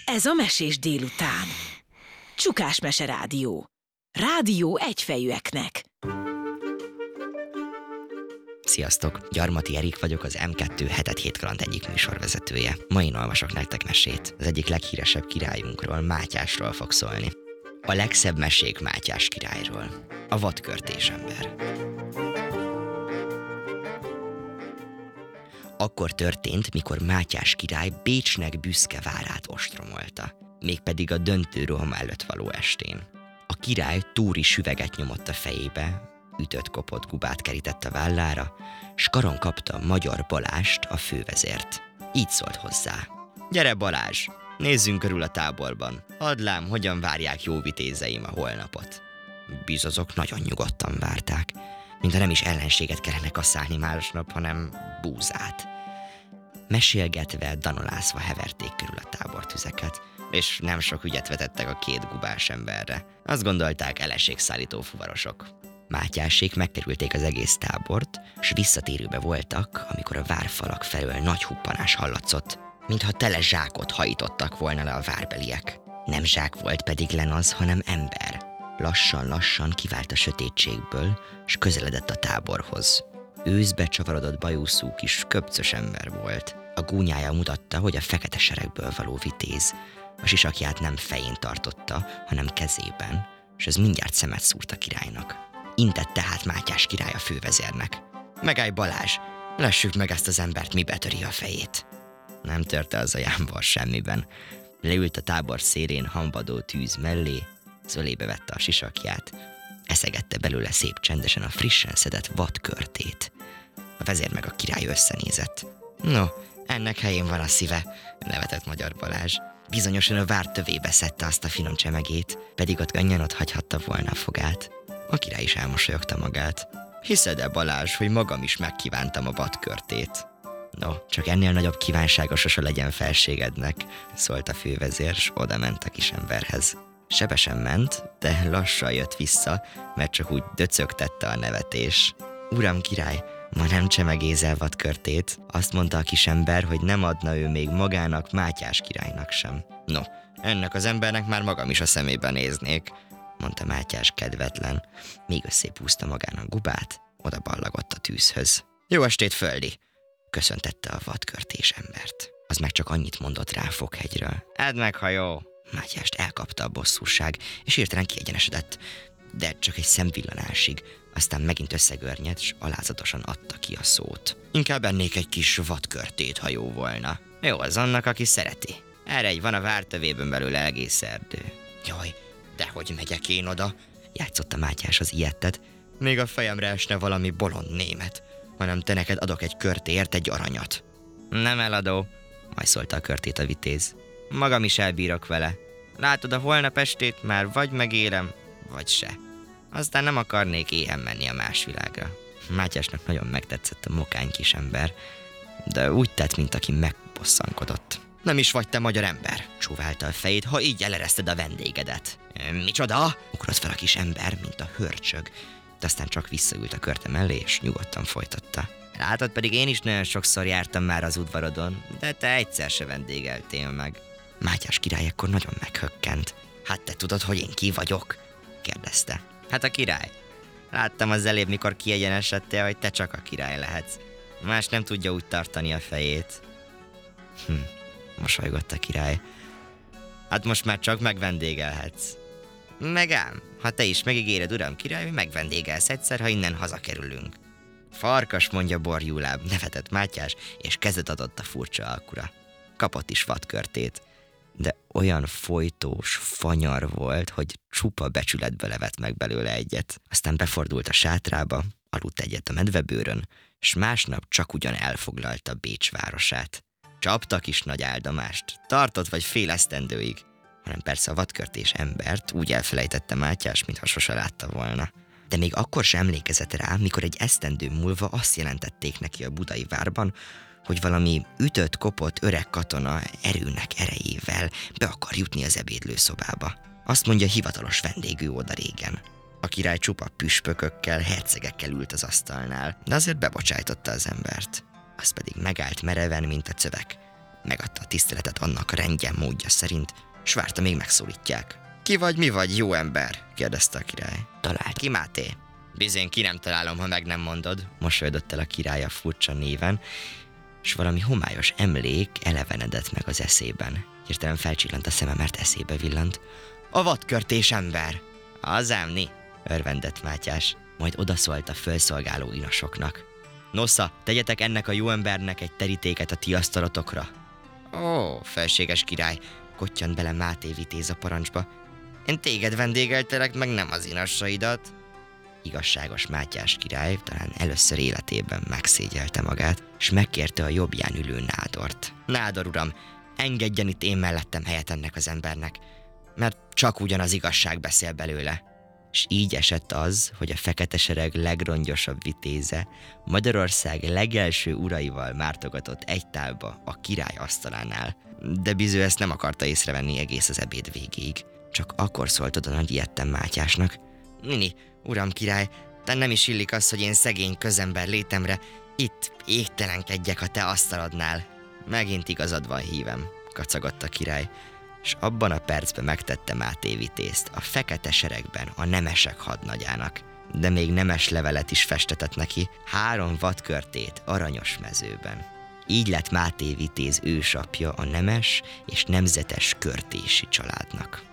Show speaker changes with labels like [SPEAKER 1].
[SPEAKER 1] Ez a Mesés délután. Csukás Mese Rádió. Rádió egyfejűeknek.
[SPEAKER 2] Sziasztok! Gyarmati Erik vagyok, az M2 hetet hétkaland egyik műsorvezetője. Ma én olvasok nektek mesét. Az egyik leghíresebb királyunkról, Mátyásról fog szólni. A legszebb mesék Mátyás királyról. A vadkörtés ember. Akkor történt, mikor Mátyás király Bécsnek büszke várát ostromolta, mégpedig a döntő roham előtt való estén. A király túri süveget nyomott a fejébe, ütött kopott gubát kerített a vállára, s karon kapta Magyar Balást, a fővezért. Így szólt hozzá: gyere Balázs, nézzünk körül a táborban, add lám, hogyan várják jó vitézeim a holnapot. Bizozok nagyon nyugodtan várták, mintha nem is ellenséget kellene kasszálni másnap, hanem búzát. Mesélgetve, danolászva heverték körül a tábortüzeket, és nem sok ügyet vetettek a két gubás emberre. Azt gondolták, ellenségszállító fuvarosok. Mátyásék megkerülték az egész tábort, s visszatérőbe voltak, amikor a várfalak felől nagy huppanás hallatszott, mintha tele zsákot hajítottak volna le a várbeliek. Nem zsák volt pedig len az, hanem ember. Lassan-lassan kivált a sötétségből, s közeledett a táborhoz. Őszbe csavarodott bajuszú kis köpcös ember volt. A gúnyája mutatta, hogy a fekete seregből való vitéz. A sisakját nem fején tartotta, hanem kezében, és ez mindjárt szemet szúrt a királynak. Intett tehát Mátyás király a fővezérnek: megállj Balázs, lessük meg ezt az embert, mi betöri a fejét. Nem törte az a jámbor semmiben. Leült a tábor szélén hambadó tűz mellé, zölébe vette a sisakját, eszegette belőle szép csendesen a frissen szedett vadkörtét. A vezér meg a király összenézett. No, ennek helyén van a szíve, nevetett Magyar Balázs. Bizonyosan a vár tövébe szedte azt a finom csemegét, pedig ott könnyen ott hagyhatta volna a fogát. A király is elmosolyogta magát. Hiszed-e, Balázs, hogy magam is megkívántam a vadkörtét? No, csak ennél nagyobb kívánsága sose legyen felségednek, szólt a fővezér, s oda ment a kisemberhez. Sebesen ment, de lassan jött vissza, mert csak úgy döcögtette a nevetés. Uram király, ma nem csemegézel vadkörtét. Azt mondta a kisember, hogy nem adna ő még magának, Mátyás királynak sem. No, ennek az embernek már magam is a szemébe néznék, mondta Mátyás kedvetlen, még összépúzta magának gubát, oda ballagott a tűzhöz. Jó estét, földi! Köszöntette a vadkörtés embert. Az meg csak annyit mondott rá Fokhegyről. Edd meg, ha jó! Mátyást elkapta a bosszúság, és hirtelen kiegyenesedett, de csak egy szemvillanásig, aztán megint összegörnyedt, s alázatosan adta ki a szót. Inkább ennék egy kis vadkörtét, ha jó volna. Jó az annak, aki szereti. Erre egy van a vártövében belőle egész erdő. Jaj, dehogy megyek én oda, játszotta Mátyás az ilyettet. Még a fejemre esne valami bolond német, hanem te neked adok egy körtéért egy aranyat. Nem eladó, majszolta a körtét a vitéz. Magam is elbírok vele. Látod, a holnap estét már vagy megélem, vagy se. Aztán nem akarnék éhen menni a más világra. Mátyásnak nagyon megtetszett a mokány kisember, de úgy tett, mint aki megbosszankodott. Nem is vagy te magyar ember, csóválta a fejét, ha így elereszted a vendégedet. Micsoda? Ugrott fel a kis ember, mint a hörcsög, de aztán csak visszaült a körte mellé, és nyugodtan folytatta. Látod, pedig én is nagyon sokszor jártam már az udvarodon, de te egyszer se vendégeltél meg. Mátyás király ekkor nagyon meghökkent. Hát te tudod, hogy én ki vagyok? Kérdezte. Hát a király. Láttam az elébb, mikor kiegyenesedtél, hogy te csak a király lehetsz. Más nem tudja úgy tartani a fejét. Mosolygott a király. Hát most már csak megvendégelhetsz. Meg ám, ha te is megígéred, uram király, hogy megvendégelsz egyszer, ha innen hazakerülünk. Farkas, mondja borjúláb, nevetett Mátyás, és kezet adott a furcsa alkura. Kapott is vadkörtét, de olyan folytós, fanyar volt, hogy csupa becsületbe levett meg belőle egyet. Aztán befordult a sátrába, aludt egyet a medvebőrön, s másnap csak ugyan elfoglalta Bécs városát. Csaptak is nagy áldomást, tartott vagy fél esztendőig, hanem persze a vadkörtés embert úgy elfelejtette Mátyás, mintha sose látta volna. De még akkor sem emlékezett rá, mikor egy esztendő múlva azt jelentették neki a budai várban, hogy valami ütött-kopott öreg katona erőnek erejével be akar jutni az ebédlőszobába. Azt mondja, hivatalos vendégű oda régen. A király csupa püspökökkel, hercegekkel ült az asztalnál, de azért bebocsájtotta az embert. Az pedig megállt mereven, mint a cövek. megadta a tiszteletet annak a rendje módja szerint, s várta, még megszólítják. Ki vagy, mi vagy, jó ember? Kérdezte a király. Talált ki, Máté? Bizony, ki nem találom, ha meg nem mondod, mosolydott el a király a furcsa néven, s valami homályos emlék elevenedett meg az eszében. Hirtelen felcsillant a szeme, mert eszébe villant. A vadkörtés ember! Az ámni, örvendett Mátyás, majd odaszólt a fölszolgáló inasoknak. Nosza, tegyetek ennek a jó embernek egy terítéket a ti asztalotokra. Ó, felséges király, kottyant bele Máté vitéz a parancsba. Én téged vendégeltelek, meg nem az inassaidat. Igazságos Mátyás király talán először életében megszégyelte magát, és megkérte a jobbján ülő Nádort. Nádor uram, engedjen itt én mellettem helyet ennek az embernek, mert csak ugyan az igazság beszél belőle. És így esett az, hogy a fekete sereg legrongyosabb vitéze Magyarország legelső uraival mártogatott egy tálba a király asztalánál. De Biző ezt nem akarta észrevenni egész az ebéd végéig. Csak akkor szólt oda nagy ijedten Mátyásnak. Nini, uram király, te nem is illik az, hogy én szegény közember létemre itt égtelenkedjek a te asztalodnál. Megint igazad van, hívem, kacagott a király, és abban a percben megtette Máté vitézt a fekete seregben a nemesek hadnagyának. De még nemes levelet is festetett neki, 3 vadkörtét aranyos mezőben. Így lett Máté vitéz ősapja a nemes és nemzetes körtési családnak.